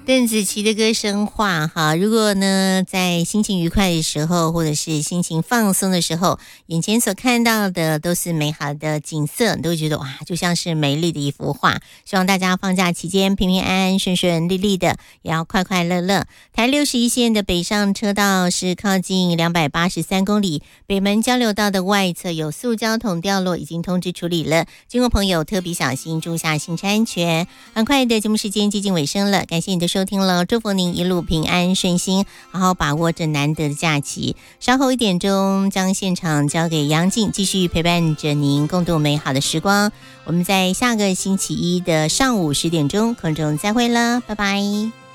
邓紫棋的歌声化哈，如果呢在心情愉快的时候，或者是心情放松的时候，眼前所看到的都是美好的景色，你都会觉得哇，就像是美丽的一幅画。希望大家放假期间平平安安、顺顺利利的，也要快快乐乐。台61线的北上车道是靠近283公里，北门交流道的外侧有塑胶桶掉落，已经通知处理了，经过朋友特别小心，注意下行车安全。很快的节目时间接近尾声了，感谢你的收听了，祝福您一路平安顺心，好好把握这难得的假期。稍后1点钟将现场交给杨静，继续陪伴着您共度美好的时光。我们在下个星期一的上午10点钟空中再会了，拜拜。